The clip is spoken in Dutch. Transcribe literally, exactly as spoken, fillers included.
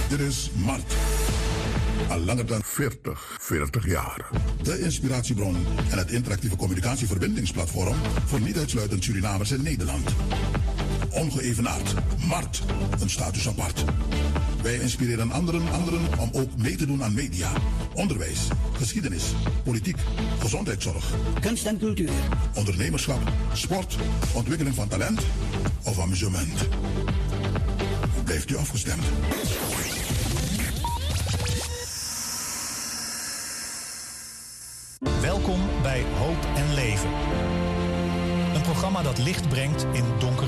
Dit is Mart. Al langer dan veertig, veertig jaar. De inspiratiebron en het interactieve communicatieverbindingsplatform voor niet uitsluitend Surinamers in Nederland. Ongeëvenaard. Mart. Een status apart. Wij inspireren anderen, anderen om ook mee te doen aan media, onderwijs, geschiedenis, politiek, gezondheidszorg, kunst en cultuur, ondernemerschap, sport, ontwikkeling van talent of amusement. Blijft u afgestemd. Welkom bij Hoop en Leven. Een programma dat licht brengt in donkere